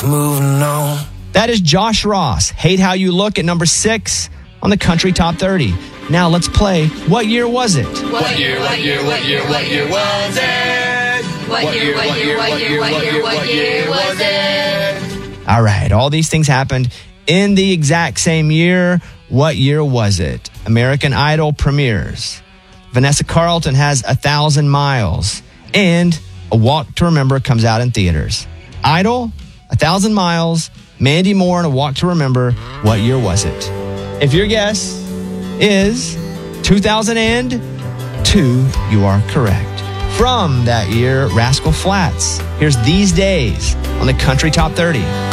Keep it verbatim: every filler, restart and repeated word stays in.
Moving on. That is Josh Ross. Hate How You Look at number six on the Country Top thirty. Now let's play What Year Was It? What year, what year, what year, what year was it? What year, what year, what year, what year, what year was it? All right, all these things happened in the exact same year. What year was it? American Idol premieres. Vanessa Carlton has A Thousand Miles. And A Walk to Remember comes out in theaters. Idol, A Thousand Miles, Mandy Moore, and A Walk to Remember. What year was it? If your guess is two thousand two, you are correct. From that year, Rascal Flatts. Here's These Days on the Country Top thirty.